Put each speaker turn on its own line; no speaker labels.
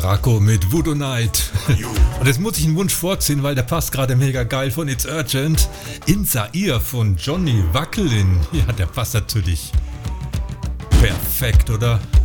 Rako mit Voodoo Night. Und jetzt muss ich einen Wunsch vorziehen, weil der passt gerade mega geil von It's Urgent. In Zaire von Johnny Wackelin. Ja, der passt natürlich perfekt, oder?